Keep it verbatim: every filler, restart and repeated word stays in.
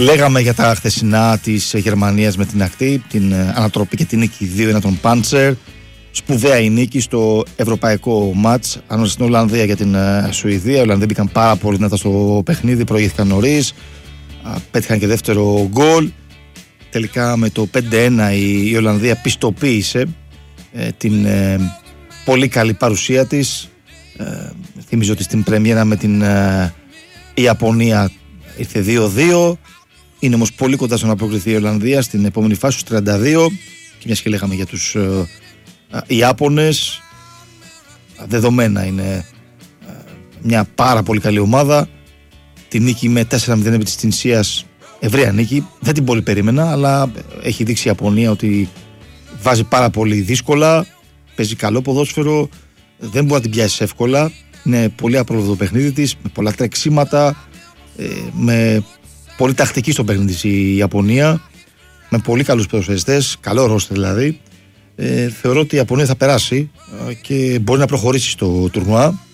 Λέγαμε για τα χθεσινά της Γερμανίας με την ακτή, την ανατροπή και την νίκη δύο ένα των Πάντσερ. Σπουδαία η νίκη στο ευρωπαϊκό μάτς ανάμεσα στην Ολλανδία και την Σουηδία. Οι Ολλανδοί μπήκαν πάρα πολύ δυνατά στο παιχνίδι, προηγήθηκαν νωρίς, πέτυχαν και δεύτερο γκολ. Τελικά με το πέντε ένα η Ολλανδία πιστοποίησε ε, την ε, πολύ καλή παρουσία της. Ε, θυμίζω ότι στην πρεμιέρα με την ε, Ιαπωνία ήρθε δύο δύο. Είναι όμως πολύ κοντά στο να προκριθεί η Ολλανδία στην επόμενη φάση στους τριάντα δύο. Και μιας και λέγαμε για τους ε, ε, Ιάπωνες, δεδομένα είναι ε, μια πάρα πολύ καλή ομάδα. Τη νίκη με τέσσερα μηδέν επί της Τινησίας, ευρεία νίκη, δεν την πολύ περίμενα, αλλά έχει δείξει η Ιαπωνία ότι βάζει πάρα πολύ δύσκολα, παίζει καλό ποδόσφαιρο, δεν μπορεί να την πιάσει εύκολα. Είναι πολύ απρόβλεπτο το παιχνίδι της, με πολλά τρεξίματα, με πολύ τακτική στο παιχνίδι της η Ιαπωνία, με πολύ καλούς ποδοσφαιριστές, καλό ρόστερ δηλαδή. Ε, θεωρώ ότι η Ιαπωνία θα περάσει και μπορεί να προχωρήσει στο τουρνουά.